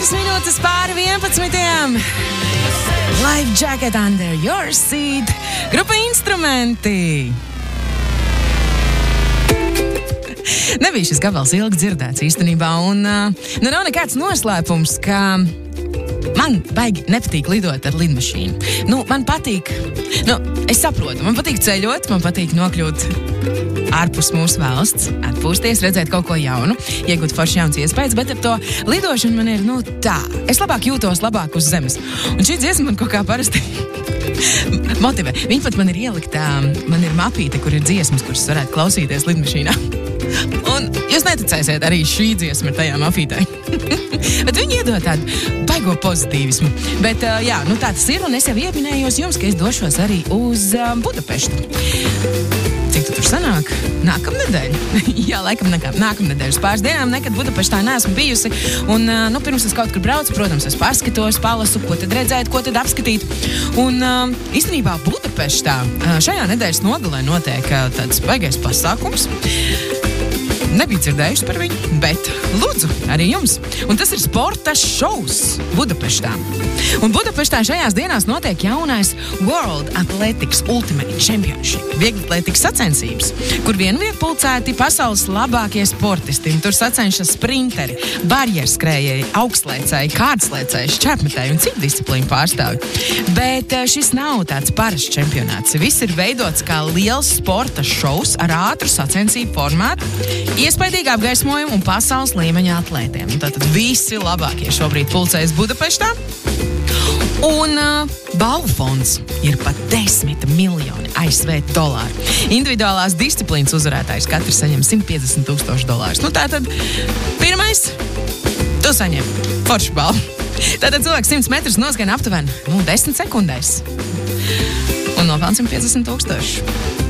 Minūtes pāri 11. Life Jacket Under Your Seat. Grupa Instrumenti. Nebija šis gabals ilgi dzirdēts īstenībā, un nav nekāds noslēpums, ka man baigi nepatīk lidot ar lidmašīnu. Man patīk, es saprotu, man patīk ceļot, man patīk nokļūt ārpus mūsu valsts, atpūsties, redzēt kaut ko jaunu, iegūt forši jauns iespējas, bet ar to lidošanu man ir, tā. Es labāk jūtos labāk uz zemes. Un šī dziesma man kaut kā parasti motivē. Viņa pat man ir ieliktā, man ir mapīte, kur ir dziesmas, kuras varētu klausīties lidmašīnā. Un jūs neticēsiet, arī šī dziesma ir tajā mapītē. Bet viņi iedod tādu baigo pozitīvismu. Bet, tā tas ir, un es jau ieminējos jums, ka es došos arī uz Budapeštu. Cik tu tur sanāk? Nākamnedēļ? Jā, laikam nākamnedēļ. Uz pāris dienām nekad Budapeštā neesmu bijusi. Un, pirms es kaut kur braucu, protams, es paskatos, palasu, ko tad redzēt, ko tad apskatīt. Un, īstenībā Budapeštā šajā nedēļas nogalē notiek tāds baigais pasākums. Nebija dzirdējuši par viņu, bet lūdzu, arī jums. Un tas ir sporta šovs Budapeštā. Un Budapeštā šajās dienās notiek jaunais World Athletics Ultimate Championship, vieglatlētikas sacensības, kur vienviet pulcēti pasaules labākie sportisti. Tur sacenšas sprinteri, barjerskrējēji, augstslēcēji, kārtslēcēji, šķērsmetēji un citu disciplīnu pārstāvi. Bet šis nav tāds parasts čempionāts. Viss ir veidots kā liels sporta šovs ar ātru sacensību formātu, iespaidīgu apgaismojumu un pasaules līmeņa atlētiem. Tātad visi labākie šobrīd pulcējas Budapeštā. Un balvu fonds ir pat 10 miljoni ASV dolāru. Individuālās disciplīnas uzvarētājs katrs saņem $150,000. Tātad pirmais, tu saņem foršu balvu. Tātad cilvēks 100 metrus noskrien aptuveni 10 sekundēs. Un nopelna $150,000.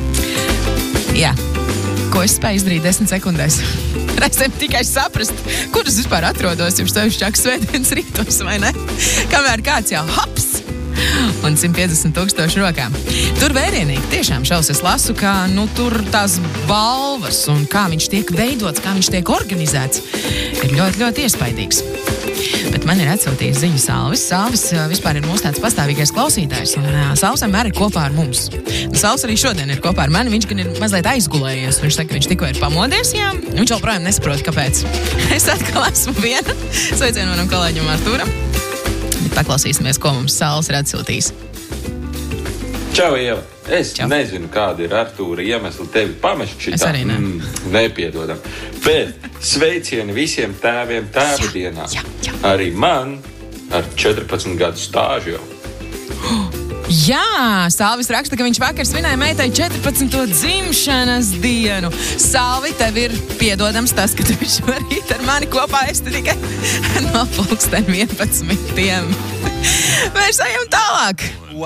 Jā. Ko es spēju izdarīt 10 sekundēs? Reizēm tikai saprast, kur es vispār atrodos, jums tev šķāk svētdienas rītos, vai ne? Kamēr kāds jau hops un $150,000 rokām. Tur vērienīgi tiešām šaus es lasu, ka tur tās balvas un kā viņš tiek veidots, kā viņš tiek organizēts, ir ļoti, ļoti iespaidīgs. Bet man ir atsūtījis ziņu Salvis. Salvis vispār ir mūsu tāds pastāvīgais klausītājs, un Salvis vienmēr ir kopā ar mums. Salvis arī šodien ir kopā ar mani, viņš gan ir mazliet aizgulējies. Viņš saka, ka viņš tikko ir pamodies, jā. Viņš joprojām nesaprot, kāpēc. Es atkal esmu viena. Sveicienu manam kolēģim Artūram. Paklausīsimies, ko mums Salvis ir atsūtījis. Čau, Ieva! Es nezinu, kāda ir Artūra iemesla tevi pamest šitā. Nepiedodam. Bet sveicieni visiem tēviem tēva dienā. Jā. Arī man ar 14 gadu stāžu jau. Jā, Salvis raksta, ka viņš vakar svinēja meitai 14. dzimšanas dienu. Salvi, tev ir piedodams tas, ka tu šorīt ar mani kopā esi tikai no 11. Mēs ejam tālāk.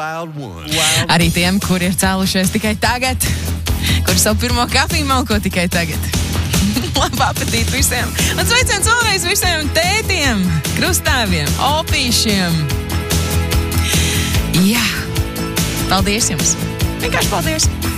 Arī tiem, kuri ir cēlušies tikai tagad, kuri savu pirmo kafiju malko tikai tagad. Labu apetīti visiem! Un sveiciens vēlreiz visiem tētiem, krustāviem, opīšiem! Jā! Paldies jums! Vienkārši paldies!